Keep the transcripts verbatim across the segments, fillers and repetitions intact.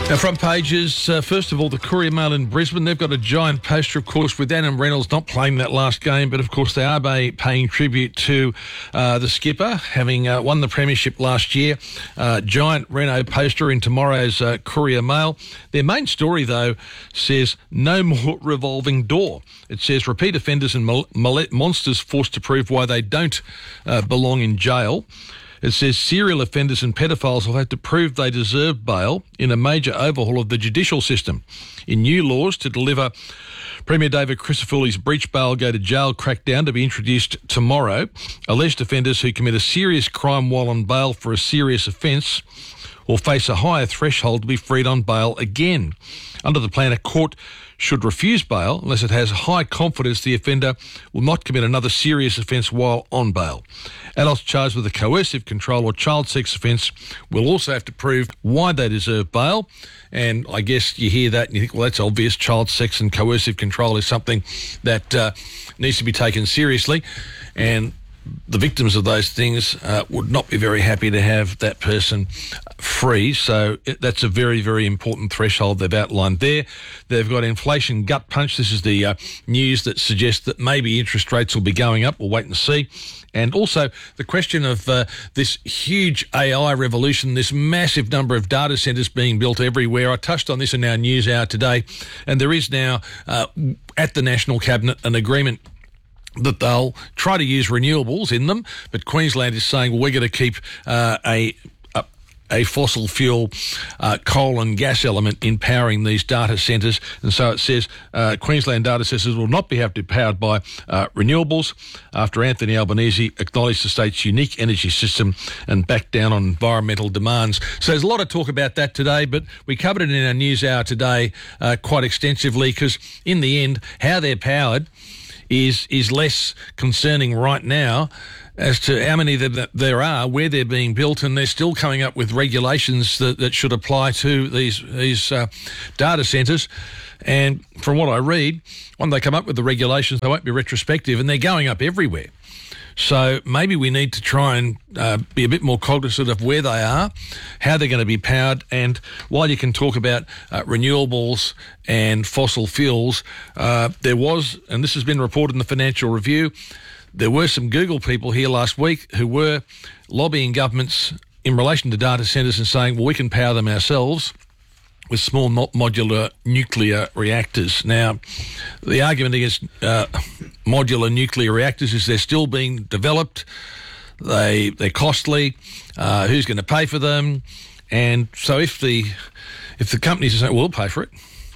Now, front pages, uh, first of all, the Courier Mail in Brisbane. They've got a giant poster, of course, with Adam Reynolds not playing that last game, but of course they are pay, paying tribute to uh, the skipper, having uh, won the premiership last year. Uh, giant Reno poster in tomorrow's uh, Courier Mail. Their main story, though, says no more revolving door. It says repeat offenders and mol- mol- monsters forced to prove why they don't uh, belong in jail. It says serial offenders and pedophiles will have to prove they deserve bail in a major overhaul of the judicial system. In new laws to deliver Premier David Crisafulli's breach bail go to jail crackdown to be introduced tomorrow, alleged offenders who commit a serious crime while on bail for a serious offence will face a higher threshold to be freed on bail again. Under the plan, a court should refuse bail unless it has high confidence the offender will not commit another serious offence while on bail. Adults charged with a coercive control or child sex offence will also have to prove why they deserve bail. And I guess you hear that and you think, well, that's obvious. Child sex and coercive control is something that uh, needs to be taken seriously. And the victims of those things uh, would not be very happy to have that person free. So it, that's a very, very important threshold they've outlined there. They've got inflation gut punch. This is the uh, news that suggests that maybe interest rates will be going up. We'll wait and see. And also the question of uh, this huge A I revolution, this massive number of data centres being built everywhere. I touched on this in our news hour today, and there is now uh, at the National Cabinet an agreement that they'll try to use renewables in them, but Queensland is saying, well, we're going to keep uh, a, a a fossil fuel uh, coal and gas element in powering these data centres. And so it says uh, Queensland data centres will not be have to be powered by uh, renewables after Anthony Albanese acknowledged the state's unique energy system and backed down on environmental demands. So there's a lot of talk about that today, but we covered it in our news hour today uh, quite extensively, because in the end, how they're powered is is less concerning right now as to how many that there are, where they're being built, and they're still coming up with regulations that, that should apply to these these uh, data centres. And from what I read, when they come up with the regulations, they won't be retrospective, and they're going up everywhere. So maybe we need to try and uh, be a bit more cognizant of where they are, how they're going to be powered. And while you can talk about uh, renewables and fossil fuels, uh, there was, and this has been reported in the Financial Review, there were some Google people here last week who were lobbying governments in relation to data centres and saying, well, we can power them ourselves with small modular nuclear reactors. Now, the argument against uh, modular nuclear reactors is they're still being developed, they, they're costly, uh, who's going to pay for them? And so if the if the companies are saying, well, we'll pay for it,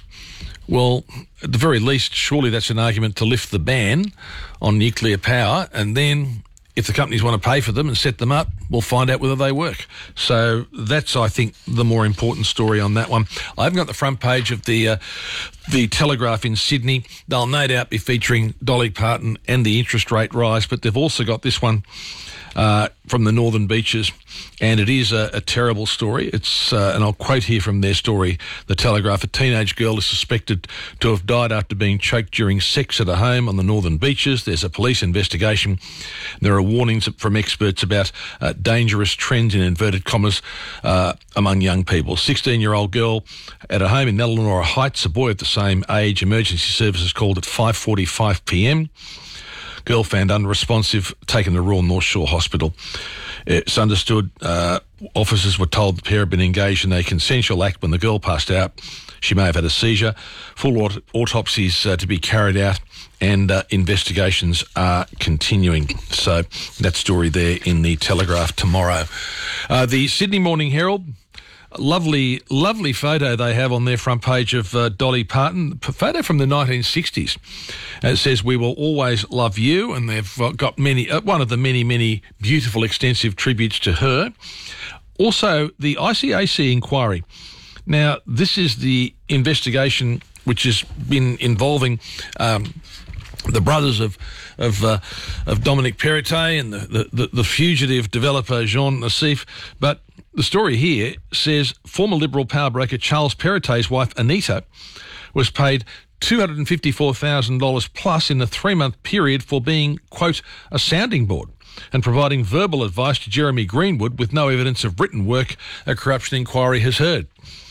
well, at the very least, surely that's an argument to lift the ban on nuclear power, and then if the companies want to pay for them and set them up, we'll find out whether they work. So that's, I think, the more important story on that one. I haven't got the front page of the uh, the Telegraph in Sydney. They'll no doubt be featuring Dolly Parton and the interest rate rise, but they've also got this one uh, from the Northern Beaches, and it is a, a terrible story. It's uh, and I'll quote here from their story, the Telegraph. A teenage girl is suspected to have died after being choked during sex at a home on the Northern Beaches. There's a police investigation. There are warnings from experts about uh, dangerous trends, in inverted commas, uh, among young people. sixteen-year-old girl at a home in Elanora Heights, a boy of the same age. Emergency services called at five forty-five p m. Girl found unresponsive, taken to Royal North Shore Hospital. It's understood uh, officers were told the pair had been engaged in a consensual act when the girl passed out. She may have had a seizure. Full aut- autopsies uh, to be carried out, and uh, investigations are continuing. So that story there in the Telegraph tomorrow. Uh, the Sydney Morning Herald, lovely, lovely photo they have on their front page of uh, Dolly Parton, a photo from the nineteen sixties. And it says, "We will always love you," and they've got many, uh, one of the many, many beautiful, extensive tributes to her. Also, the I C A C inquiry. Now, this is the investigation which has been involving um, the brothers of of, uh, of Dominic Perrottet and the, the, the fugitive developer Jean Nassif. But the story here says former Liberal power broker Charles Perrottet's wife Anita was paid two hundred fifty-four thousand dollars plus in a three-month period for being, quote, a sounding board and providing verbal advice to Jeremy Greenwood with no evidence of written work a corruption inquiry has heard.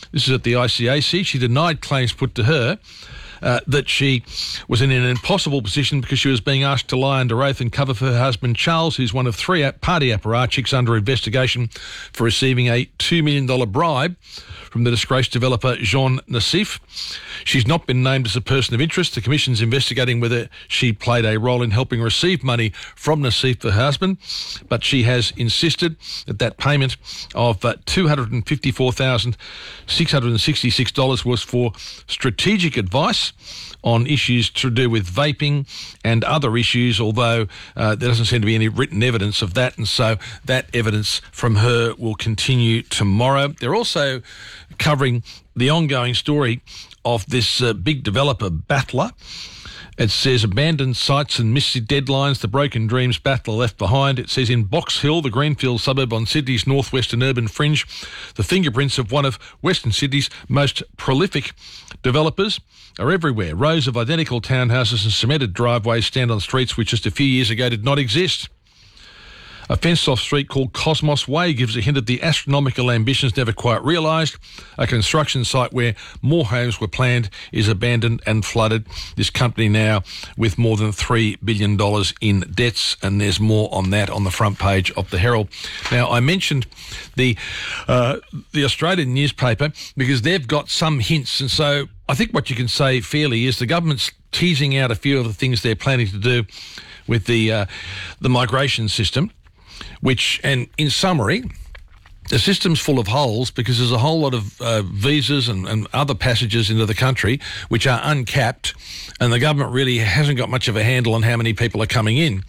This is at the I C A C. She denied claims put to her Uh, that she was in an impossible position because she was being asked to lie under oath and cover for her husband Charles, who's one of three party apparatchiks under investigation for receiving a two million dollars bribe from the disgraced developer Jean Nassif. She's not been named as a person of interest. The Commission's investigating whether she played a role in helping receive money from Nassif, her husband, but she has insisted that that payment of uh, two hundred fifty-four thousand six hundred sixty-six dollars was for strategic advice on issues to do with vaping and other issues, although uh, there doesn't seem to be any written evidence of that, and so that evidence from her will continue tomorrow. They're also covering the ongoing story of this uh, big developer, Battler. It says abandoned sites and missed deadlines, the broken dreams Battler left behind. It says in Box Hill, the greenfield suburb on Sydney's northwestern urban fringe, the fingerprints of one of Western Sydney's most prolific developers are everywhere. Rows of identical townhouses and cemented driveways stand on streets which just a few years ago did not exist. A fenced-off street called Cosmos Way gives a hint at the astronomical ambitions never quite realised. A construction site where more homes were planned is abandoned and flooded. This company now with more than three billion dollars in debts, and there's more on that on the front page of the Herald. Now, I mentioned the uh, the Australian newspaper because they've got some hints, and so I think what you can say fairly is the government's teasing out a few of the things they're planning to do with the uh, the migration system. Which, and in summary, the system's full of holes because there's a whole lot of uh, visas and, and other passages into the country which are uncapped, and the government really hasn't got much of a handle on how many people are coming in.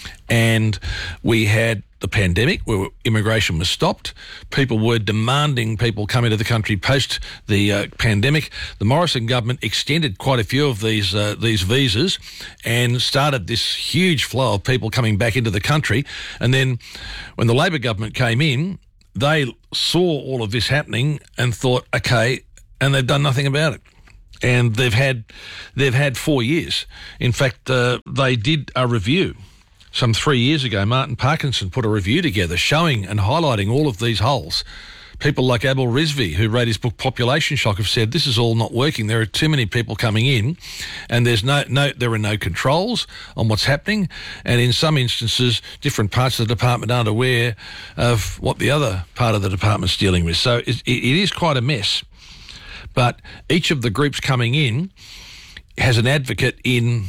And we had the pandemic where immigration was stopped. People were demanding people come into the country post the uh, pandemic. The Morrison government extended quite a few of these uh, these visas and started this huge flow of people coming back into the country. And then when the Labor government came in, they saw all of this happening and thought, okay, and they've done nothing about it. And they've had they've had four years. In fact, uh, they did a review. Some three years ago, Martin Parkinson put a review together showing and highlighting all of these holes. People like Abel Rizvi, who wrote his book Population Shock, have said this is all not working. There are too many people coming in, and there's no, no, there are no controls on what's happening. And in some instances, different parts of the department aren't aware of what the other part of the department's dealing with. So it, it is quite a mess. But each of the groups coming in has an advocate in.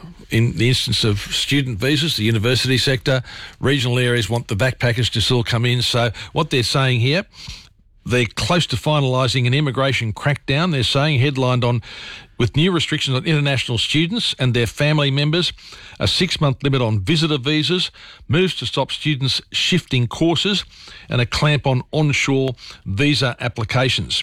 In the instance of student visas, the university sector, regional areas want the backpackers to still come in. So what they're saying here, they're close to finalising an immigration crackdown. They're saying, headlined on, with new restrictions on international students and their family members, a six-month limit on visitor visas, moves to stop students shifting courses, and a clamp on onshore visa applications.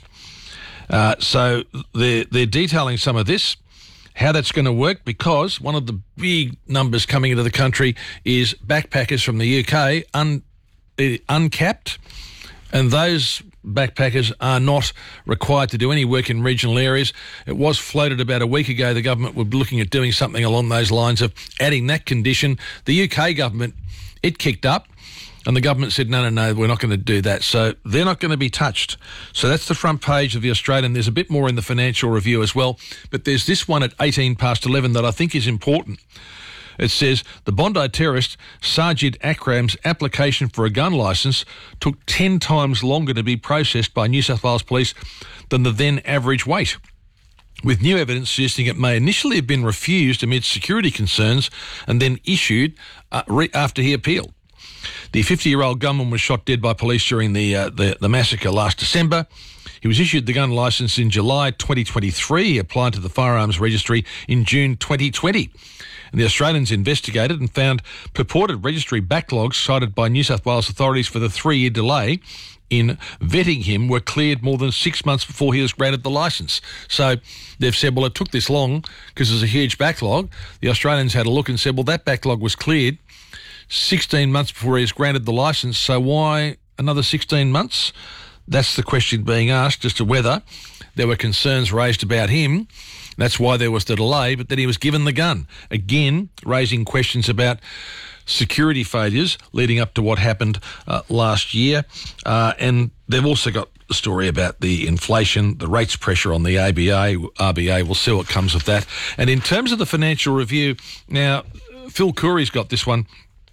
Uh, so they're, they're detailing some of this. How that's going to work, because one of the big numbers coming into the country is backpackers from the U K, un, uh, uncapped, and those backpackers are not required to do any work in regional areas. It was floated about a week ago the government would be looking at doing something along those lines of adding that condition. The U K government, it kicked up. And the government said, no, no, no, we're not going to do that. So they're not going to be touched. So that's the front page of the Australian. There's a bit more in the Financial Review as well. But there's this one at eighteen past eleven that I think is important. It says, the Bondi terrorist Sajid Akram's application for a gun licence took ten times longer to be processed by New South Wales Police than the then average wait, with new evidence suggesting it may initially have been refused amid security concerns and then issued uh, re- after he appealed. The fifty-year-old gunman was shot dead by police during the, uh, the the massacre last December. He was issued the gun licence in July twenty twenty-three. He applied to the Firearms Registry in June twenty twenty. And the Australians investigated and found purported registry backlogs cited by New South Wales authorities for the three-year delay in vetting him were cleared more than six months before he was granted the licence. So they've said, well, it took this long because there's a huge backlog. The Australians had a look and said, well, that backlog was cleared sixteen months before he was granted the licence, so why another sixteen months? That's the question being asked as to whether there were concerns raised about him. That's why there was the delay, but then he was given the gun. Again, raising questions about security failures leading up to what happened uh, last year. Uh, and they've also got the story about the inflation, the rates pressure on the A B A, R B A. We'll see what comes of that. And in terms of the Financial Review, now, Phil Coorey's got this one,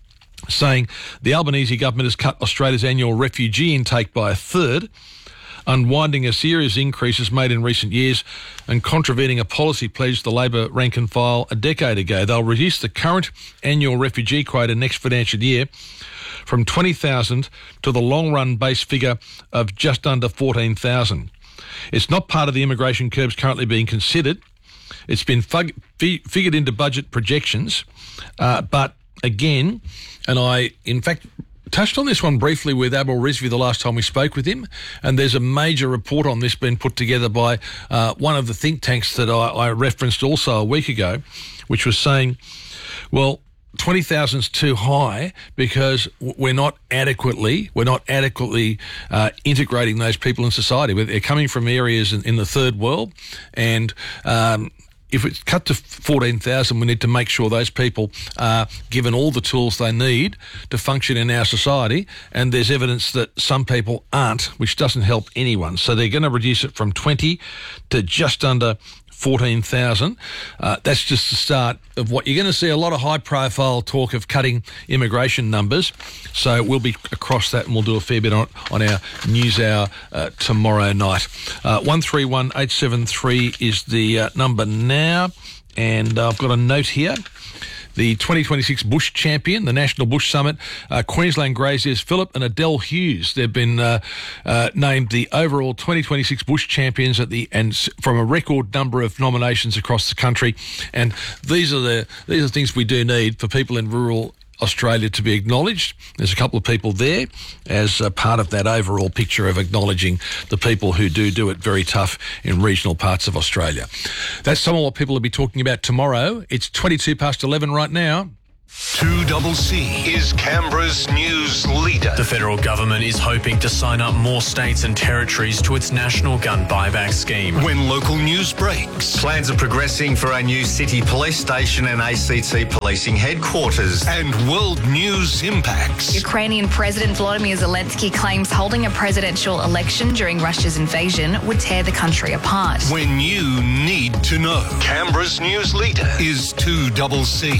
saying the Albanese government has cut Australia's annual refugee intake by a third, unwinding a series of increases made in recent years and contravening a policy pledge the Labor rank and file a decade ago. They'll reduce the current annual refugee quota next financial year from twenty thousand to the long-run base figure of just under fourteen thousand. It's not part of the immigration curbs currently being considered. It's been fug- fi- figured into budget projections, uh, but again, and I, in fact, touched on this one briefly with Admiral Rizvi the last time we spoke with him, and there's a major report on this being put together by uh, one of the think tanks that I, I referenced also a week ago, which was saying, well, twenty thousand is too high because we're not adequately, we're not adequately uh, integrating those people in society. They're coming from areas in, in the third world, and um, if it's cut to fourteen thousand, we need to make sure those people are given all the tools they need to function in our society. And there's evidence that some people aren't, which doesn't help anyone. So they're going to reduce it from twenty to just under fourteen thousand. Uh, that's just the start of what you're going to see. A lot of high-profile talk of cutting immigration numbers. So we'll be across that, and we'll do a fair bit on, on our news hour uh, tomorrow night. Uh, one three one eight seven three is the uh, number now, and uh, I've got a note here. The twenty twenty-six Bush Champion, the National Bush Summit, uh, Queensland graziers Phillip and Adele Hughes. They've been uh, uh, named the overall twenty twenty-six Bush Champions at the and from a record number of nominations across the country. And these are the these are the things we do need for people in rural Australia to be acknowledged. There's a couple of people there as a part of that overall picture of acknowledging the people who do do it very tough in regional parts of Australia. That's some of what people will be talking about tomorrow. It's twenty-two past eleven right now. two C C is Canberra's news leader. The federal government is hoping to sign up more states and territories to its national gun buyback scheme. When local news breaks. Plans are progressing for a new city police station and A C T policing headquarters. And world news impacts. Ukrainian President Volodymyr Zelensky claims holding a presidential election during Russia's invasion would tear the country apart. When you need to know. Canberra's news leader is two C C.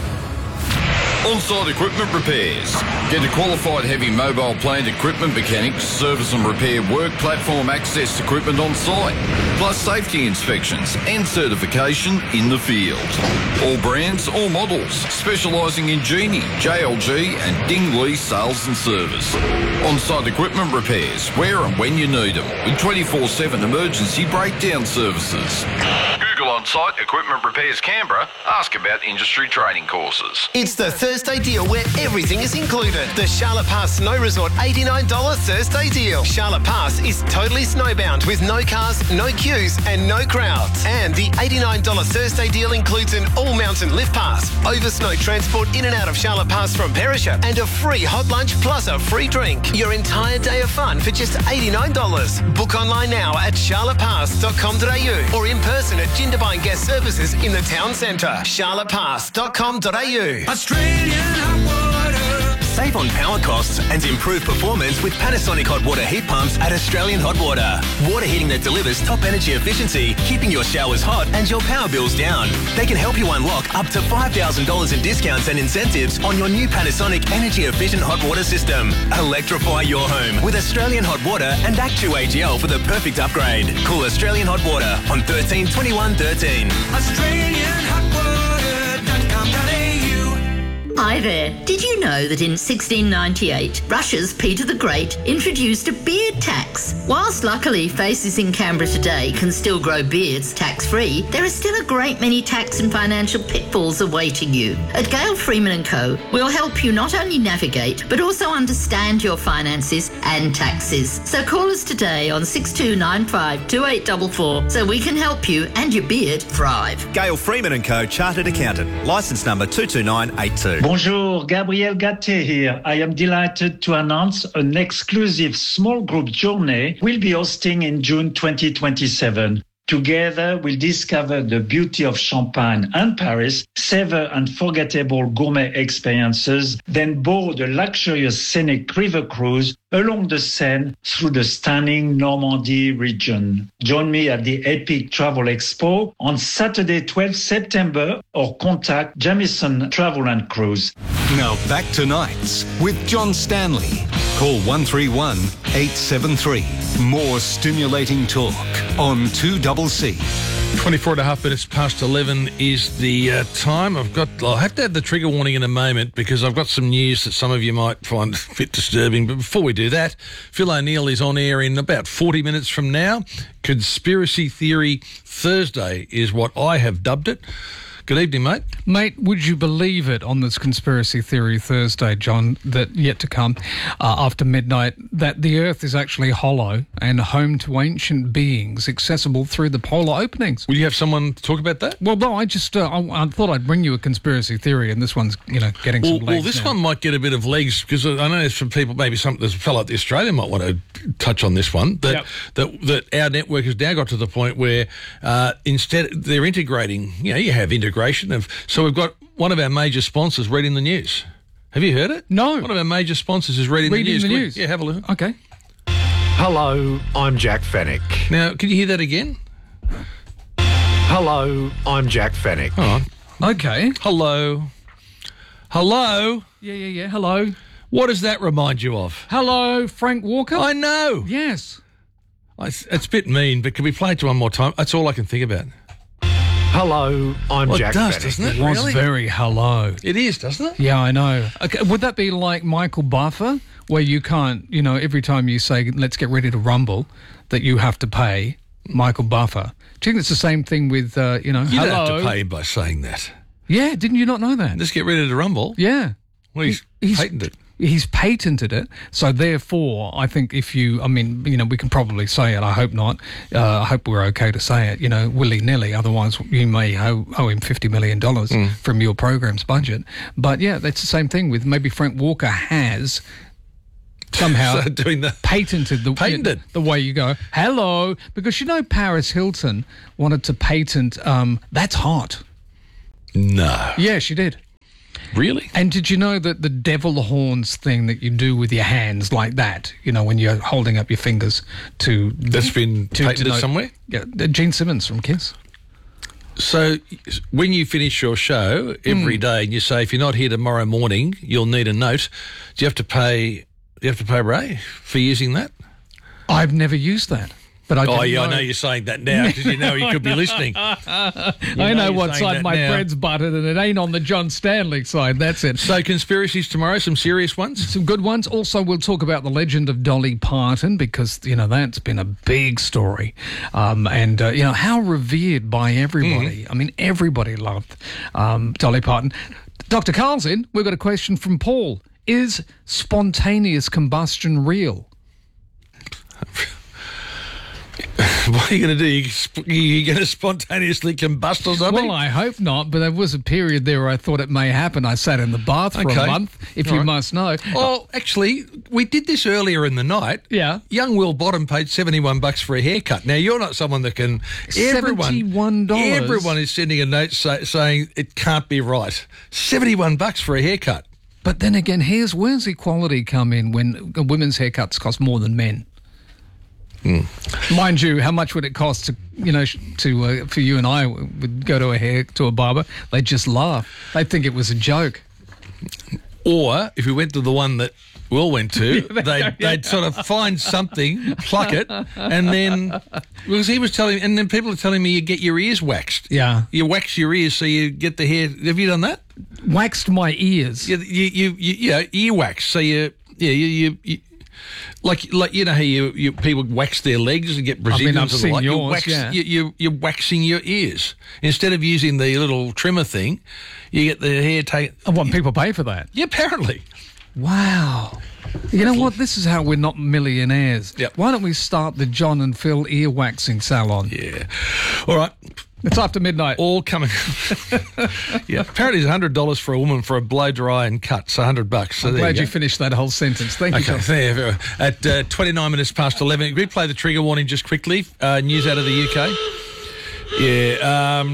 On-site equipment repairs. Get a qualified heavy mobile plant equipment mechanic to service and repair work platform access equipment on site, plus safety inspections and certification in the field. All brands, all models, specialising in Genie, J L G and Ding Lee sales and service. On-site equipment repairs, where and when you need them, with twenty-four seven emergency breakdown services. Google On-Site Equipment Repairs Canberra. Ask about industry training courses. It's the Thursday deal where everything is included. The Charlotte Pass Snow Resort eighty-nine dollars Thursday deal. Charlotte Pass is totally snowbound with no cars, no queues and no crowds. And the eighty-nine dollars Thursday deal includes an all-mountain lift pass, over snow transport in and out of Charlotte Pass from Perisher, and a free hot lunch plus a free drink. Your entire day of fun for just eighty-nine dollars. Book online now at charlotte pass dot com dot a u or in person at Jindabyne Guest Services in the town centre. charlotte pass dot com dot a u. Australian hot water. Save on power costs and improve performance with Panasonic hot water heat pumps at Australian Hot Water. Water heating that delivers top energy efficiency, keeping your showers hot and your power bills down. They can help you unlock up to five thousand dollars in discounts and incentives on your new Panasonic energy efficient hot water system. Electrify your home with Australian Hot Water and Act two A G L for the perfect upgrade. Call Australian Hot Water on thirteen twenty-one thirteen. Australian hot water dot com dot a u. Hi there. Did you know that in sixteen ninety-eight, Russia's Peter the Great introduced a beard tax? Whilst luckily faces in Canberra today can still grow beards tax-free, there are still a great many tax and financial pitfalls awaiting you. At Gale Freeman and Co, we'll help you not only navigate, but also understand your finances and taxes. So call us today on six two nine five two eight four four so we can help you and your beard thrive. Gale Freeman and Co, Chartered Accountant, licence number two two nine eight two. Bonjour, Gabriel Gatté here. I am delighted to announce an exclusive small group journey we'll be hosting in June twenty twenty-seven. Together, we'll discover the beauty of Champagne and Paris, savor unforgettable gourmet experiences, then board a luxurious scenic river cruise along the Seine through the stunning Normandy region. Join me at the Epic Travel Expo on Saturday, twelfth September, or contact Jamieson Travel and Cruise. Now back to Nights with John Stanley. Call one three one, eight seven three. More stimulating talk on two C C. twenty-four and a half minutes past eleven is the uh, time. I've got, I'll have to have the trigger warning in a moment because I've got some news that some of you might find a bit disturbing. But before we do that, Phil O'Neill is on air in about forty minutes from now. Conspiracy Theory Thursday is what I have dubbed it. Good evening, mate. Mate, would you believe it on this Conspiracy Theory Thursday, John, that yet to come uh, after midnight, that the Earth is actually hollow and home to ancient beings accessible through the polar openings? Will you have someone talk about that? Well, no, I just uh, I, I thought I'd bring you a conspiracy theory, and this one's, you know, getting well, some legs Well, this now. one might get a bit of legs because I know some people, maybe some there's a fellow at the Australia might want to touch on this one. That Yep. that that our network has now got to the point where uh, instead they're integrating. You know, you have integration of. So we've got one of our major sponsors reading the news. Have you heard it? No. One of our major sponsors is reading, Reading the news. the Can we- news. Yeah, have a look. Okay. Hello, I'm Jack Fennick. Now, can you hear that again? Hello, I'm Jack Fennick. Hold on. Okay. Hello. Hello. Yeah, yeah, yeah. Hello. What does that remind you of? Hello, Frank Walker? I know. Yes. It's, it's a bit mean, but can we play it one more time? That's all I can think about. Hello, I'm Well, it Jack does, Fennick. doesn't it? It was Really? very hello. It is, doesn't it? Yeah, I know. Okay, would that be like Michael Buffer, where you can't, you know, every time you say, let's get ready to rumble, that you have to pay Michael Buffer? Do you think it's the same thing with, uh, you know, You hello? don't have to pay him by saying that. Yeah, didn't you not know that? Let's get ready to rumble. Yeah. Well, he's, He's- patented. He's patented it, so therefore, I think if you, I mean, you know, we can probably say it. I hope not. Uh, I hope we're okay to say it. You know, willy nilly. Otherwise, you may owe, owe him fifty million dollars Mm. from your program's budget. But yeah, that's the same thing with maybe Frank Walker has somehow So doing the patented the Patented. the way you go hello, because you know Paris Hilton wanted to patent um, that's hot. No. Yeah, she did. Really? And did you know that the devil horns thing that you do with your hands like that, you know, when you're holding up your fingers to... That's been to patented denote- somewhere? Yeah, uh, Gene Simmons from Kiss. So when you finish your show every Mm. day and you say, if you're not here tomorrow morning, you'll need a note, do you have to pay, do you have to pay Ray for using that? I've never used that. But I oh, didn't yeah, know. I know you're saying that now because you know he could be listening. I know know you're what saying side that my now. bread's buttered, and it ain't on the John Stanley side. That's it. So conspiracies tomorrow, some serious ones? Some good ones. Also, we'll talk about the legend of Dolly Parton because, you know, that's been a big story. Um, and, uh, you know, how revered by everybody. I mean, everybody loved um, Dolly Parton. Doctor Carl's in. We've got a question from Paul. Is spontaneous combustion real? What are you going to do? You, sp- you going to spontaneously combust or something? Well, I hope not, but there was a period there where I thought it may happen. I sat in the bath for Okay. a month, if All you right. must know. Oh, actually, we did this earlier in the night. Yeah. Young Will Bottom paid seventy-one bucks for a haircut. Now, you're not someone that can... Everyone, seventy-one dollars? everyone is sending a note say, saying it can't be right. seventy-one bucks for a haircut. But then again, here's where's equality come in when women's haircuts cost more than men? Mm. Mind you, how much would it cost to, you know, sh- to uh, for you and I would go to a hair to a barber? They'd just laugh. They'd think it was a joke. Or if we went to the one that Will went to, Yeah, they- they'd, yeah. they'd sort of find something, pluck it, and then because he was telling, and then people are telling me you get your ears waxed. Yeah, you wax your ears so you get the hair. Have you done that? Waxed my ears. You you you, you yeah ear wax. So you yeah you you. you Like, like you know how you, you people wax their legs and get Brazilians I've and the seen like. You yours, wax, yeah. you, you, you're waxing your ears instead of using the little trimmer thing. You get the hair taken. And what, people pay for that? Yeah, apparently. Wow. You know what? This is how we're not millionaires. Yep. Why don't we start the John and Phil ear waxing salon? Yeah. All right. It's after midnight. All coming. Yeah. Apparently, it's one hundred dollars for a woman for a blow dry and cut. So one hundred bucks. So I'm there glad you, you go. finished that whole sentence. Thank you, Okay, John. there. At uh, twenty-nine minutes past eleven, we play the trigger warning just quickly. Uh, news out of the U K. Yeah. Um,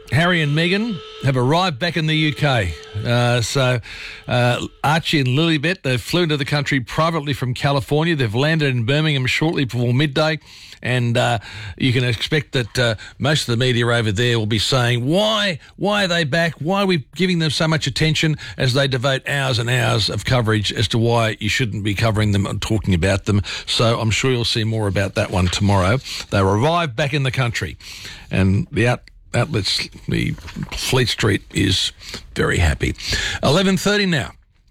Harry and Meghan have arrived back in the U K. Uh, so uh, Archie and Lilibet, they've flown to the country privately from California. They've landed in Birmingham shortly before midday. And uh, you can expect that uh, most of the media over there will be saying, why, why are they back? Why are we giving them so much attention, as they devote hours and hours of coverage as to why you shouldn't be covering them and talking about them. So I'm sure you'll see more about that one tomorrow. They arrived back in the country, and the out outlets, the Fleet Street is very happy. eleven thirty now.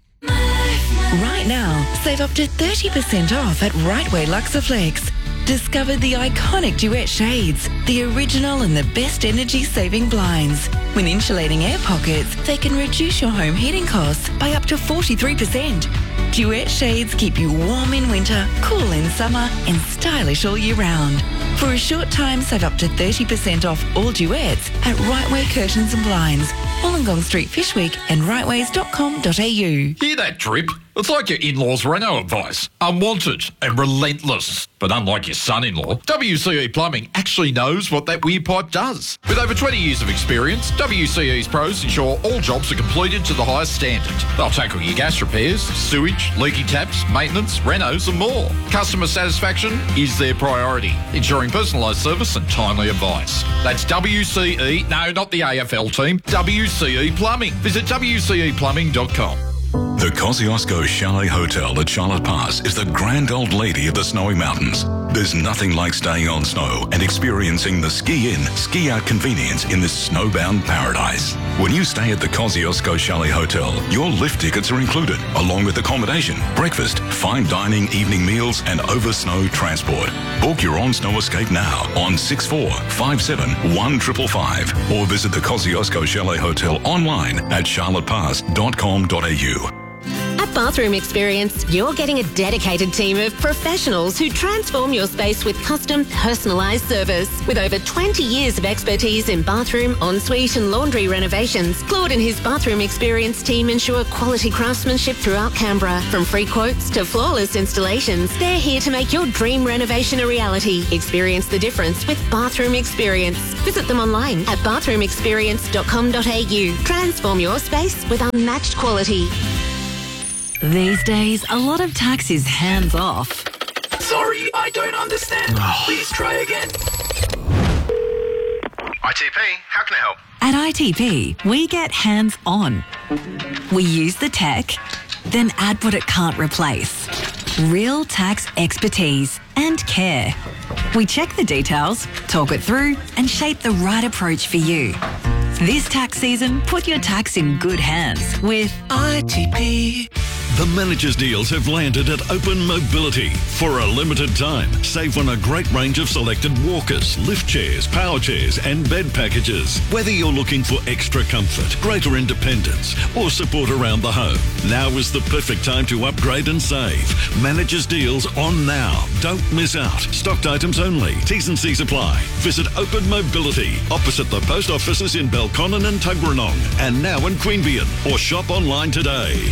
Right now, save up to thirty percent off at Rightway Luxaflex. Discover the iconic Duet shades, the original and the best energy-saving blinds. When insulating air pockets, they can reduce your home heating costs by up to forty-three percent. Duet shades keep you warm in winter, cool in summer, and stylish all year round. For a short time, save up to thirty percent off all Duets at Rightway Curtains and Blinds, Wollongong Street, Fishwick, and rightways dot com dot a u. Hear that drip? It's like your in-laws' Renault advice. Unwanted and relentless. But unlike your son-in-law, W C E Plumbing actually knows what that weird pipe does. With over twenty years of experience, W C E's pros ensure all jobs are completed to the highest standard. They'll tackle your gas repairs, sewage, leaky taps, maintenance, renos and more. Customer satisfaction is their priority, ensuring personalised service and timely advice. That's W C E, no, not the A F L team, W C E Plumbing. Visit w c e plumbing dot com. The Kosciuszko Chalet Hotel at Charlotte Pass is the grand old lady of the snowy mountains. There's nothing like staying on snow and experiencing the ski-in, ski-out convenience in this snowbound paradise. When you stay at the Kosciuszko Chalet Hotel, your lift tickets are included, along with accommodation, breakfast, fine dining, evening meals, and over-snow transport. Book your on-snow escape now on six four five seven one five five five or visit the Kosciuszko Chalet Hotel online at charlotte pass dot com dot a u. At Bathroom Experience, you're getting a dedicated team of professionals who transform your space with custom, personalised service. With over twenty years of expertise in bathroom, ensuite and laundry renovations, Claude and his Bathroom Experience team ensure quality craftsmanship throughout Canberra. From free quotes to flawless installations, they're here to make your dream renovation a reality. Experience the difference with Bathroom Experience. Visit them online at bathroom experience dot com dot a u. Transform your space with unmatched quality. These days, a lot of tax is hands off. Sorry, I don't understand. Please try again. I T P, how can I help? At I T P, we get hands on. We use the tech, then add what it can't replace. Real tax expertise and care. We check the details, talk it through, and shape the right approach for you. This tax season, put your tax in good hands with I T P. The managers' deals have landed at Open Mobility. For a limited time, save on a great range of selected walkers, lift chairs, power chairs and bed packages. Whether you're looking for extra comfort, greater independence or support around the home, now is the perfect time to upgrade and save. Managers' deals on now. Don't miss out. Stocked items only. T's and C's apply. Visit Open Mobility opposite the post offices in Belconnen and Tuggeranong and now in Queanbeyan, or shop online today.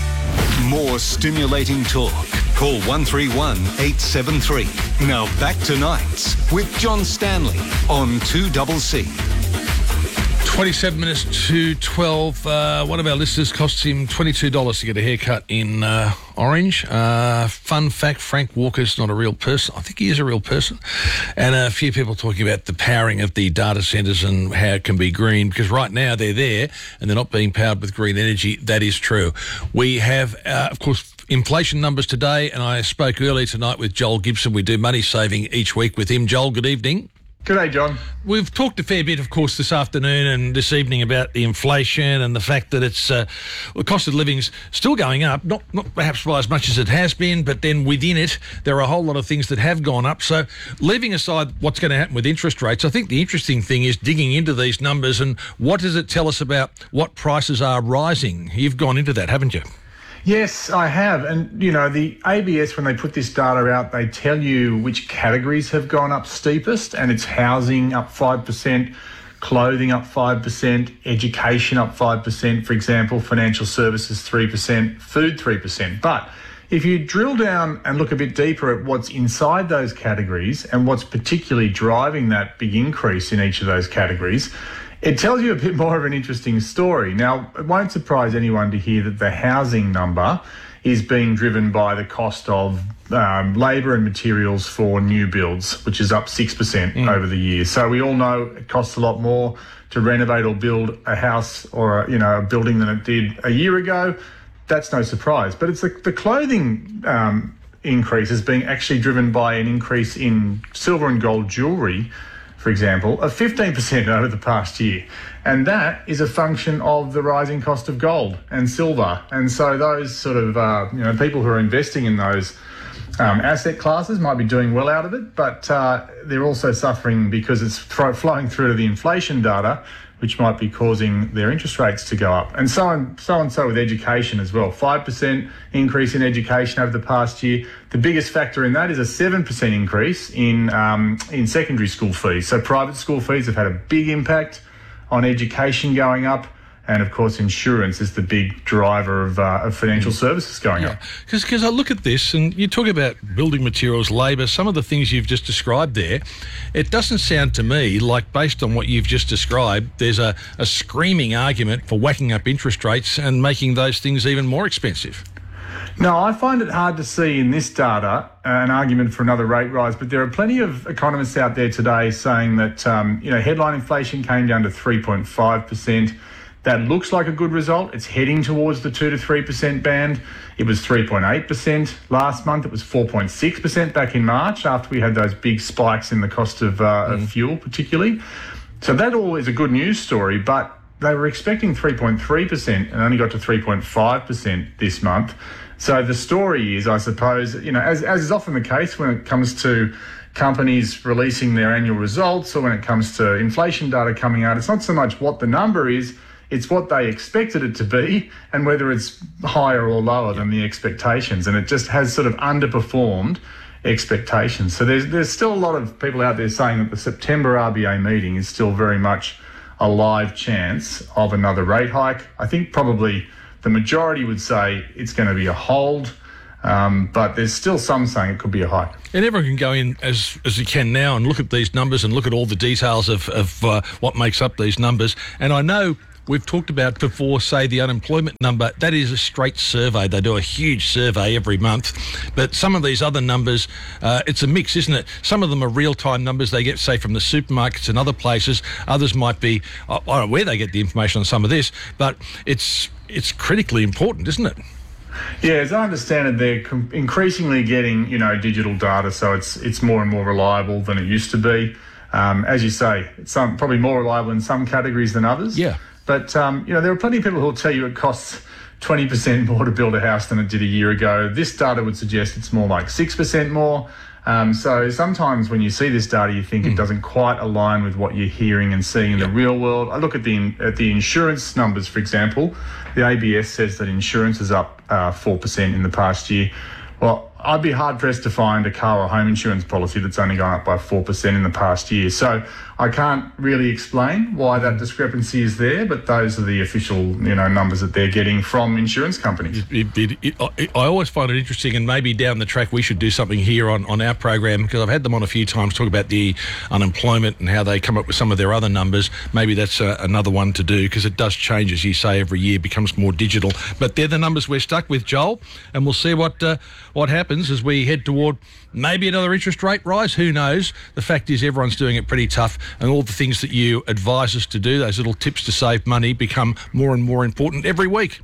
More stimulating talk. Call one three one eight seven three. Now back to Nights with John Stanley on two C C. twenty-seven minutes to twelve. Uh, one of our listeners costs him twenty-two dollars to get a haircut in uh, Orange. Uh, fun fact, Frank Walker's not a real person. I think he is a real person. And a few people talking about the powering of the data centres and how it can be green, because right now they're there and they're not being powered with green energy. That is true. We have, uh, of course, inflation numbers today, and I spoke earlier tonight with Joel Gibson. We do money saving each week with him. Joel, good evening. G'day, John. We've talked a fair bit, of course, this afternoon and this evening about the inflation and the fact that it's uh, the cost of living's still going up, not not perhaps by as much as it has been, but then within it there are a whole lot of things that have gone up. So leaving aside what's going to happen with interest rates, I think the interesting thing is digging into these numbers and what does it tell us about what prices are rising? You've gone into that, haven't you? Yes, I have. And, you know, the A B S, when they put this data out, they tell you which categories have gone up steepest, and it's housing up five percent, clothing up five percent, education up five percent, for example, financial services three percent, food three percent. But if you drill down and look a bit deeper at what's inside those categories and what's particularly driving that big increase in each of those categories, It tells you a bit more of an interesting story. Now, it won't surprise anyone to hear that the housing number is being driven by the cost of um, labour and materials for new builds, which is up six percent mm. over the year. So we all know it costs a lot more to renovate or build a house or a, you know, a building than it did a year ago. That's no surprise. But it's the, the clothing um, increase is being actually driven by an increase in silver and gold jewellery, for example, of fifteen percent over the past year. And that is a function of the rising cost of gold and silver. And so those sort of, uh, you know, people who are investing in those um, asset classes might be doing well out of it, but uh, they're also suffering because it's thro- flowing through to the inflation data, which might be causing their interest rates to go up. And so on, so and so with education as well. five percent increase in education over the past year. The biggest factor in that is a seven percent increase in um, in secondary school fees. So private school fees have had a big impact on education going up. And, of course, insurance is the big driver of, uh, of financial services going yeah. up. Because I look at this and you talk about building materials, labour, some of the things you've just described there, it doesn't sound to me like, based on what you've just described, there's a, a screaming argument for whacking up interest rates and making those things even more expensive. No, I find it hard to see in this data uh, an argument for another rate rise, but there are plenty of economists out there today saying that, um, you know, headline inflation came down to three point five percent. That looks like a good result. It's heading towards the two to three percent band. It was three point eight percent last month. It was four point six percent back in March after we had those big spikes in the cost of, uh, mm. of fuel, particularly. So that all is a good news story, but they were expecting three point three percent and only got to three point five percent this month. So the story is, I suppose, you know, as, as is often the case when it comes to companies releasing their annual results or when it comes to inflation data coming out, it's not so much what the number is, it's what they expected it to be and whether it's higher or lower than the expectations. And it just has sort of underperformed expectations. So there's there's still a lot of people out there saying that the September R B A meeting is still very much a live chance of another rate hike. I think probably the majority would say it's going to be a hold, um, but there's still some saying it could be a hike. And everyone can go in as as you can now and look at these numbers and look at all the details of, of uh, what makes up these numbers. And I know we've talked about before, say, the unemployment number. That is a straight survey. They do a huge survey every month. But some of these other numbers, uh, it's a mix, isn't it? Some of them are real-time numbers they get, say, from the supermarkets and other places. Others might be, I don't know where they get the information on some of this, but it's it's critically important, isn't it? Yeah, as I understand it, they're com- increasingly getting, you know, digital data, so it's it's more and more reliable than it used to be. Um, as you say, it's some, probably more reliable in some categories than others. Yeah. But, um, you know, there are plenty of people who will tell you it costs twenty percent more to build a house than it did a year ago. This data would suggest it's more like six percent more. Um, so sometimes when you see this data, you think mm. it doesn't quite align with what you're hearing and seeing in yeah. the real world. I look at the at the insurance numbers, for example. The A B S says that insurance is up uh, four percent in the past year. Well, I'd be hard-pressed to find a car or home insurance policy that's only gone up by four percent in the past year. So I can't really explain why that discrepancy is there, but those are the official, you know, numbers that they're getting from insurance companies. It, it, it, it, I always find it interesting, and maybe down the track we should do something here on, on our program, because I've had them on a few times, talk about the unemployment and how they come up with some of their other numbers. Maybe that's uh, another one to do, because it does change, as you say, every year, becomes more digital. But they're the numbers we're stuck with, Joel, and we'll see what uh, what happens as we head toward maybe another interest rate rise. Who knows? The fact is everyone's doing it pretty tough, and all the things that you advise us to do, those little tips to save money, become more and more important every week.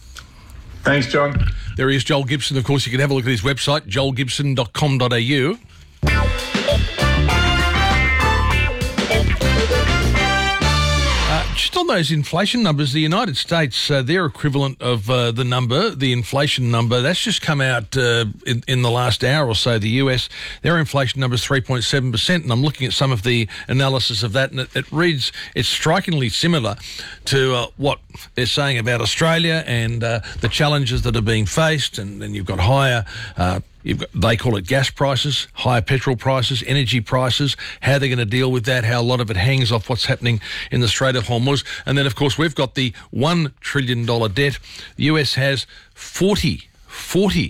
Thanks, John. There is Joel Gibson. Of course, you can have a look at his website, joel gibson dot com dot a u. Just on those inflation numbers, the United States, uh, their equivalent of uh, the number, the inflation number, that's just come out uh, in, in the last hour or so. The U S, their inflation number is three point seven percent, and I'm looking at some of the analysis of that, and it, it reads, it's strikingly similar to uh, what they're saying about Australia and uh, the challenges that are being faced, and then you've got higher uh You've got, they call it gas prices, higher petrol prices, energy prices, how they're going to deal with that, how a lot of it hangs off what's happening in the Strait of Hormuz. And then, of course, we've got the one trillion dollars debt. The U S has forty, forty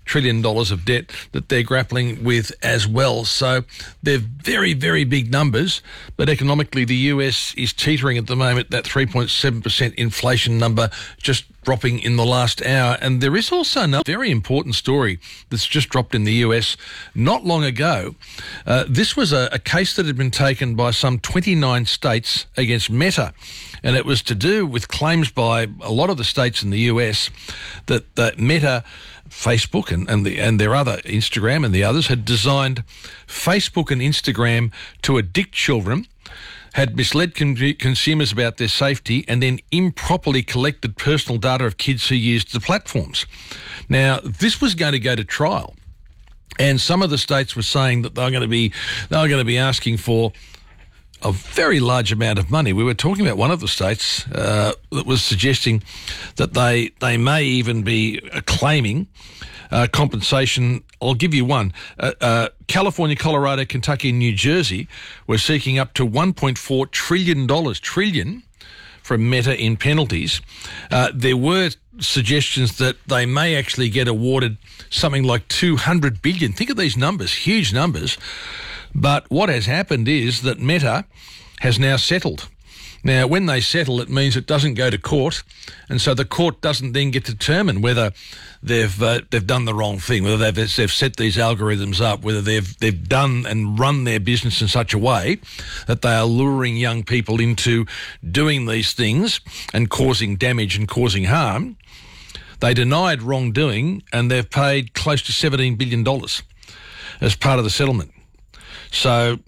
trillion dollars of debt that they're grappling with as well. So they're very, very big numbers, but economically the U S is teetering at the moment, that three point seven percent inflation number just dropping in the last hour. And there is also another very important story that's just dropped in the U S not long ago. Uh, this was a, a case that had been taken by some twenty-nine states against Meta, and it was to do with claims by a lot of the states in the U S that, that Meta, Facebook and, and, the, and their other, Instagram and the others, had designed Facebook and Instagram to addict children, had misled con- consumers about their safety, and then improperly collected personal data of kids who used the platforms. Now, this was going to go to trial, and some of the states were saying that they were going to be they were going to be asking for a very large amount of money. We were talking about one of the states uh, that was suggesting that they they may even be claiming uh, compensation. I'll give you one. Uh, uh, California, Colorado, Kentucky, and New Jersey were seeking up to one point four trillion dollars, trillion, from Meta in penalties. Uh, there were suggestions that they may actually get awarded something like two hundred billion dollars. Think of these numbers, huge numbers. But what has happened is that Meta has now settled. Now, when they settle, it means it doesn't go to court, and so the court doesn't then get to determine whether they've uh, they've done the wrong thing, whether they've they've set these algorithms up, whether they've they've done and run their business in such a way that they are luring young people into doing these things and causing damage and causing harm. They denied wrongdoing, and they've paid close to seventeen billion dollars as part of the settlement. So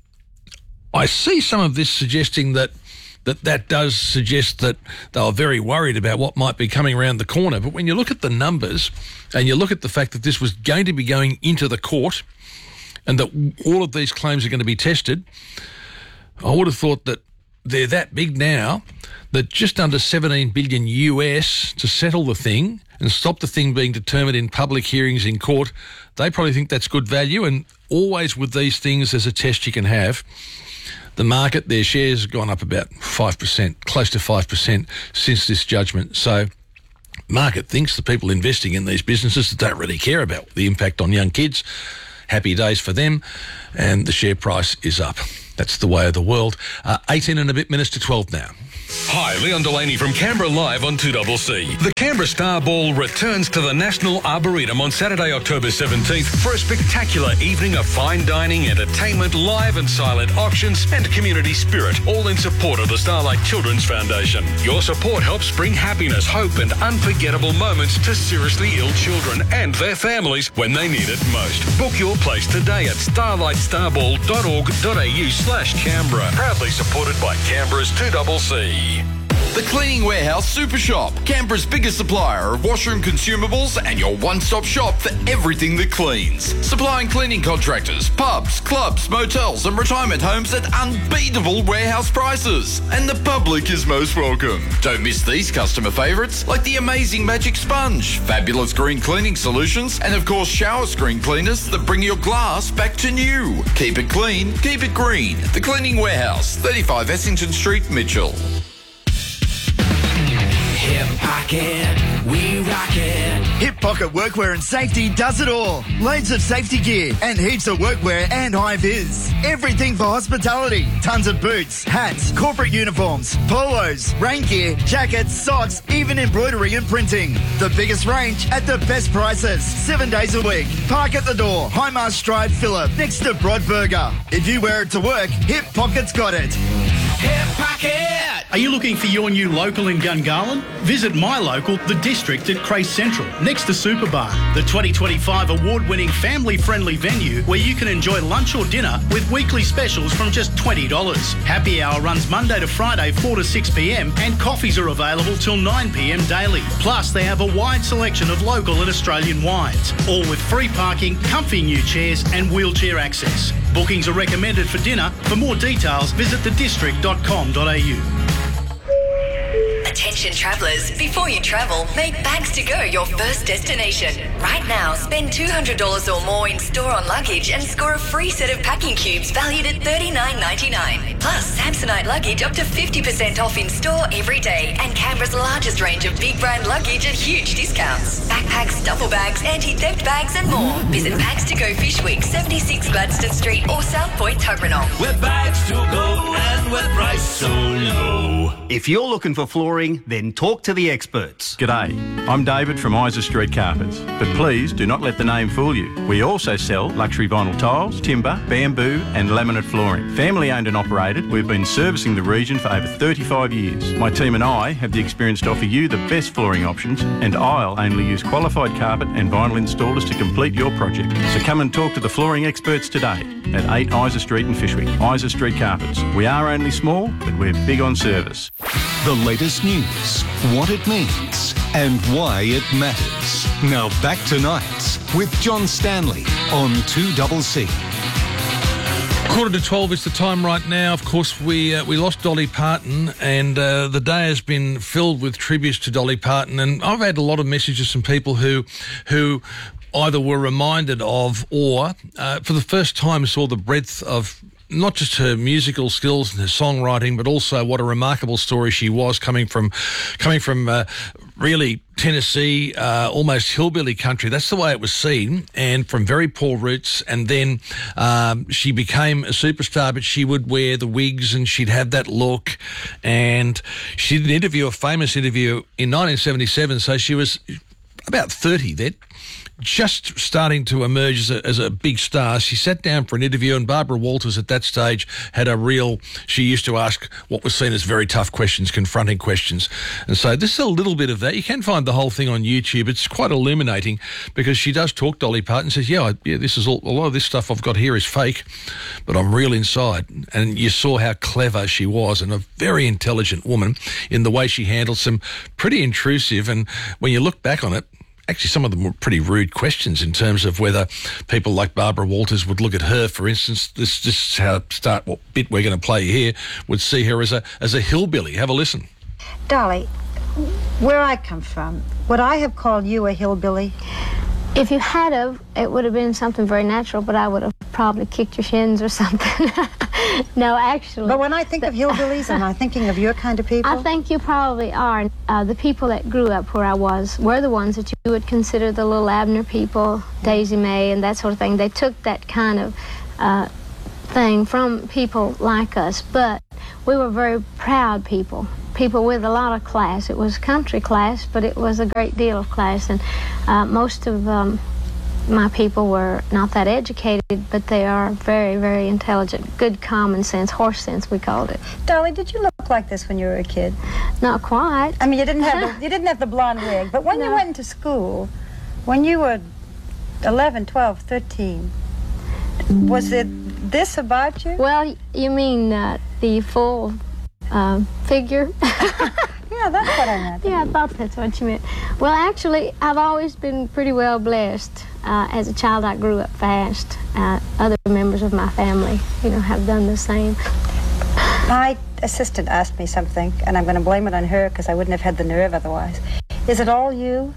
I see some of this suggesting that that that does suggest that they were very worried about what might be coming around the corner. But when you look at the numbers and you look at the fact that this was going to be going into the court and that all of these claims are going to be tested, I would have thought that they're that big now that just under seventeen billion U S to settle the thing and stop the thing being determined in public hearings in court, they probably think that's good value. And always with these things, there's a test you can have. The market, their shares have gone up about five percent, close to five percent since this judgment. So market thinks the people investing in these businesses that don't really care about the impact on young kids. Happy days for them, and the share price is up. That's the way of the world. Uh, eighteen and a bit minutes to twelve now. Hi, Leon Delaney from Canberra Live on two C C. The Canberra Star Ball returns to the National Arboretum on Saturday, October seventeenth for a spectacular evening of fine dining, entertainment, live and silent auctions and community spirit, all in support of the Starlight Children's Foundation. Your support helps bring happiness, hope and unforgettable moments to seriously ill children and their families when they need it most. Book your place today at starlight starball dot org dot a u slash Canberra. Proudly supported by Canberra's two C C. The Cleaning Warehouse Super Shop, Canberra's biggest supplier of washroom consumables and your one-stop shop for everything that cleans. Supplying cleaning contractors, pubs, clubs, motels and retirement homes at unbeatable warehouse prices. And the public is most welcome. Don't miss these customer favourites like the amazing Magic Sponge, fabulous green cleaning solutions and of course shower screen cleaners that bring your glass back to new. Keep it clean, keep it green. The Cleaning Warehouse, thirty-five Essington Street, Mitchell. Hip Pocket, we rock it. Hip Pocket Workwear and Safety does it all. Loads of safety gear and heaps of workwear and high vis. Everything for hospitality. Tons of boots, hats, corporate uniforms, polos, rain gear, jackets, socks, even embroidery and printing. The biggest range at the best prices. Seven days a week. Park at the door. Highmast Drive, Phillip, next to Broadburger. If you wear it to work, Hip Pocket's got it. Hip Pocket! Are you looking for your new local in Gungahlin? Visit my local, The District at Crace Central, next to Superbar, the twenty twenty-five award-winning family-friendly venue where you can enjoy lunch or dinner with weekly specials from just twenty dollars. Happy hour runs Monday to Friday, four to six p m, and coffees are available till nine p m daily. Plus, they have a wide selection of local and Australian wines, all with free parking, comfy new chairs, and wheelchair access. Bookings are recommended for dinner. For more details, visit the district dot com dot a u. Attention travellers, before you travel, make Bags to Go your first destination. Right now, spend two hundred dollars or more in store on luggage and score a free set of packing cubes valued at thirty-nine ninety-nine. Plus, Samsonite luggage up to fifty percent off in store every day, and Canberra's largest range of big brand luggage at huge discounts. Backpacks, duffel bags, anti-theft bags and more. Visit Bags to Go Fish Week, seventy-six Gladstone Street or South Point, Tuggeranong. We're bags to go and we're priced so low. If you're looking for flooring, then talk to the experts. G'day, I'm David from Isa Street Carpets, but please do not let the name fool you. We also sell luxury vinyl tiles, timber, bamboo and laminate flooring. Family owned and operated, we've been servicing the region for over thirty-five years. My team and I have the experience to offer you the best flooring options, and I'll only use qualified carpet and vinyl installers to complete your project. So come and talk to the flooring experts today at eight Isa Street in Fishwick. Isa Street Carpets. We are only small, but we're big on service. The latest news, what it means, and why it matters. Now back to Nights with John Stanley on two C C. Quarter to twelve is the time right now. Of course, we uh, we lost Dolly Parton, and uh, the day has been filled with tributes to Dolly Parton. And I've had a lot of messages from people who who either were reminded of or uh, for the first time saw the breadth of not just her musical skills and her songwriting, but also what a remarkable story she was, coming from coming from uh, really Tennessee, uh, almost hillbilly country. That's the way it was seen, and from very poor roots. And then um, she became a superstar, but she would wear the wigs and she'd have that look. And she did an interview, a famous interview in nineteen seventy-seven, so she was about thirty then, just starting to emerge as a, as a big star. She sat down for an interview, and Barbara Walters at that stage had a real, she used to ask what was seen as very tough questions, confronting questions. And so this is a little bit of that. You can find the whole thing on YouTube. It's quite illuminating because she does talk, Dolly Parton, says, yeah, I, yeah, this is all, a lot of this stuff I've got here is fake, but I'm real inside. And you saw how clever she was, and a very intelligent woman in the way she handled some pretty intrusive, and when you look back on it, actually some of them were pretty rude questions in terms of whether people like Barbara Walters would look at her, for instance, this, this is how start what bit we're going to play here, would see her as a as a hillbilly. Have a listen. Dolly, where I come from, would I have called you a hillbilly? If you had of, it would have been something very natural, but I would have probably kicked your shins or something. No, actually. But when I think of hillbillies, am I thinking of your kind of people? I think you probably are. Uh, the people that grew up where I was were the ones that you would consider the little Abner people, Daisy May and that sort of thing. They took that kind of uh, thing from people like us, but we were very proud people. People with a lot of class. It was country class, but it was a great deal of class. And uh, most of um, my people were not that educated, but they are very, very intelligent. Good common sense, horse sense, we called it. Dolly, did you look like this when you were a kid? Not quite. I mean, you didn't have the, you didn't have the blonde wig, but when no. you went into school, when you were eleven, twelve, thirteen, was it this about you? Well, you mean uh, the full uh, figure? Yeah, that's what I meant. Yeah, I thought that's what you meant. Well, actually, I've always been pretty well blessed. Uh, as a child, I grew up fast. Uh, other members of my family, you know, have done the same. My assistant asked me something, and I'm going to blame it on her because I wouldn't have had the nerve otherwise. Is it all you?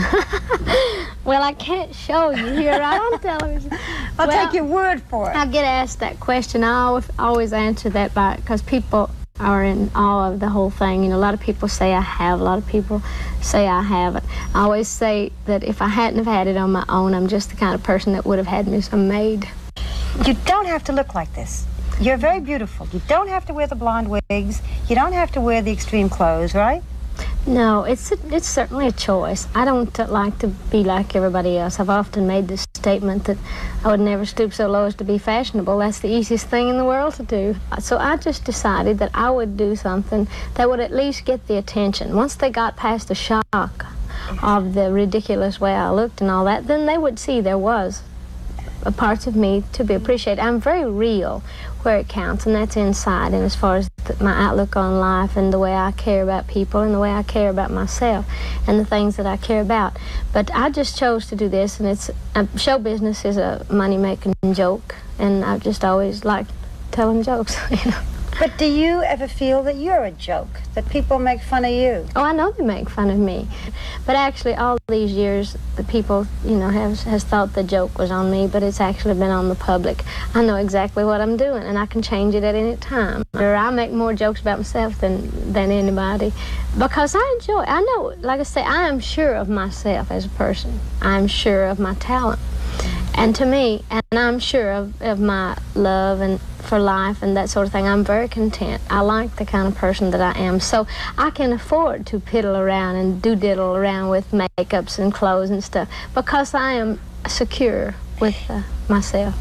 Well, I can't show you here right on television. I'll well, take your word for it. I get asked that question. I always, always answer that by, because people are in awe of the whole thing. You know, a lot of people say I have, a lot of people say I haven't. I always say that if I hadn't have had it on my own, I'm just the kind of person that would have had me some maid. You don't have to look like this. You're very beautiful. You don't have to wear the blonde wigs. You don't have to wear the extreme clothes, right? No, it's a, it's certainly a choice. I don't uh, like to be like everybody else. I've often made this statement that I would never stoop so low as to be fashionable. That's the easiest thing in the world to do. So I just decided that I would do something that would at least get the attention. Once they got past the shock of the ridiculous way I looked and all that, then they would see there was a part of me to be appreciated. I'm very real where it counts, and that's inside, and as far as the, my outlook on life and the way I care about people and the way I care about myself and the things that I care about. But I just chose to do this, and it's uh, show business is a money-making joke, and I've just always liked telling jokes, you know. But do you ever feel that you're a joke, that people make fun of you? Oh, I know they make fun of me. But actually, all these years, the people, you know, have has thought the joke was on me, but it's actually been on the public. I know exactly what I'm doing, and I can change it at any time. Or I make more jokes about myself than, than anybody, because I enjoy it. I know, like I say, I am sure of myself as a person. I'm sure of my talent. And to me, and I'm sure of, of my love and for life and that sort of thing, I'm very content. I like the kind of person that I am. So I can afford to piddle around and do-diddle around with makeups and clothes and stuff because I am secure with uh, myself.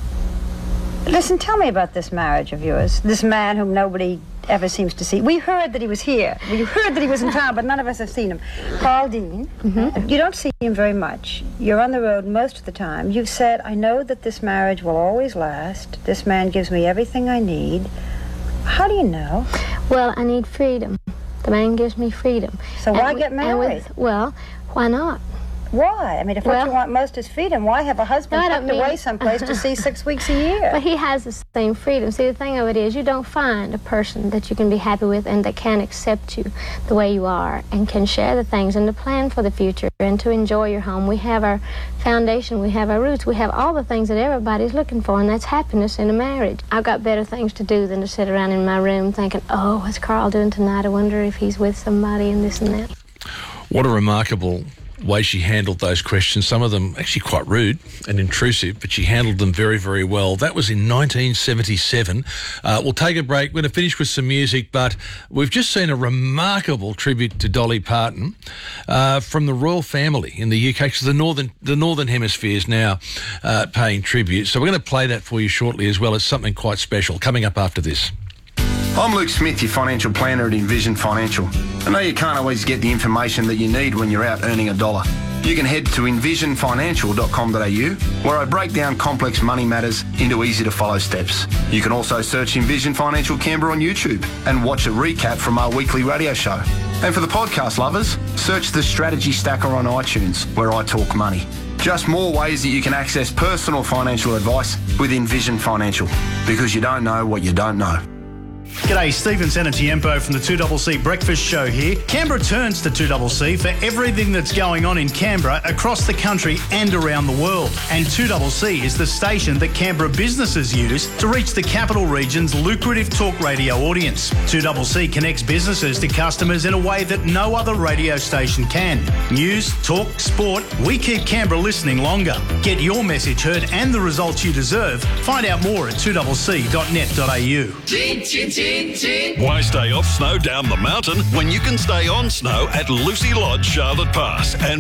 Listen, tell me about this marriage of yours. This man whom nobody ever seems to see. We heard that he was here. We heard that he was in town, but none of us have seen him. Paul Dean. Mm-hmm. You don't see him very much. You're on the road most of the time. You've said, I know that this marriage will always last. This man gives me everything I need. How do you know? Well, I need freedom. The man gives me freedom. So and why we, get married? With, well, why not? Why? I mean, if well, what you want most is freedom, why have a husband no, tucked mean... away someplace to see six weeks a year? But he has the same freedom. See, the thing of it is, you don't find a person that you can be happy with and that can accept you the way you are and can share the things and to plan for the future and to enjoy your home. We have our foundation, we have our roots, we have all the things that everybody's looking for, and that's happiness in a marriage. I've got better things to do than to sit around in my room thinking, oh, what's Carl doing tonight? I wonder if he's with somebody and this and that. What a remarkable way she handled those questions, some of them actually quite rude and intrusive, but she handled them very, very well. That was in nineteen seventy-seven. Uh, we'll take a break. We're going to finish with some music, but we've just seen a remarkable tribute to Dolly Parton uh, from the royal family in the U K, because the northern the northern hemisphere is now uh, paying tribute. So we're going to play that for you shortly, as well as something quite special coming up after this. I'm Luke Smith, your financial planner at Envision Financial. I know you can't always get the information that you need when you're out earning a dollar. You can head to envision financial dot com dot a u, where I break down complex money matters into easy-to-follow steps. You can also search Envision Financial Canberra on YouTube and watch a recap from our weekly radio show. And for the podcast lovers, search the Strategy Stacker on iTunes, where I talk money. Just more ways that you can access personal financial advice with Envision Financial, because you don't know what you don't know. G'day, Stephen Sanatiempo from the two C C Breakfast Show here. Canberra turns to two C C for everything that's going on in Canberra, across the country and around the world. And two C C is the station that Canberra businesses use to reach the capital region's lucrative talk radio audience. two C C connects businesses to customers in a way that no other radio station can. News, talk, sport, we keep Canberra listening longer. Get your message heard and the results you deserve. Find out more at two c c dot net dot a u. Why stay off snow down the mountain when you can stay on snow at Lucy Lodge, Charlotte Pass, and